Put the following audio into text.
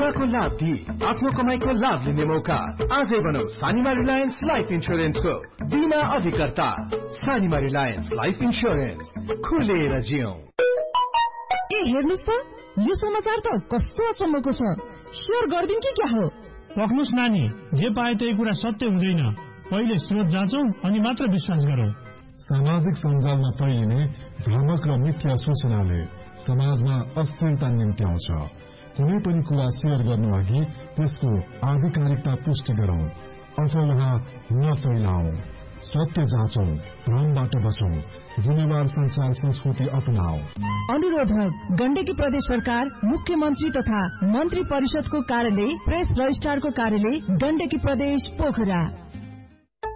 बिमाको लाभ दिई आफ्नो कमाईको लाभ लिने मौका। आजै बनाऊ सानिमा रिलायन्स लाइफ इन्स्योरेन्सको बिमा अधिकर्ता। सानिमा रिलायन्स लाइफ इन्स्योरेन्स, खुलेर जियौं। ए हेर्नुस् त, यो समाचार त कस्तो अचम्मको छ। शेयर गर्दिन कि क्या हो? पक्नुस् नानी, जे पाए त्यही कुरा सत्य हुँदैन। पहिले स्रोत जाँचौं अनि मात्र विश्वास गरौं। सामाजिक सञ्जालमा फैलिने भ्रामक र मिथ्या सूचनाले समाजमा अस्थिरता निम्त्याउँछ। कुनै पनि कुरा शेयर गर्नु अघि त्यसको आधिकारिकता पुष्टि गरौं। अफवाह नफैलाऊ, सत्य जाँचौं, भ्रमबाट बचौं, जिम्मेवार संचार संस्कृति अपनाऊ। अनुरोधक गण्डकी प्रदेश सरकार, मुख्यमन्त्री तथा मन्त्री परिषदको कार्यालय, प्रेस रजिस्ट्रारको कार्यालय, गण्डकी प्रदेश पोखरा।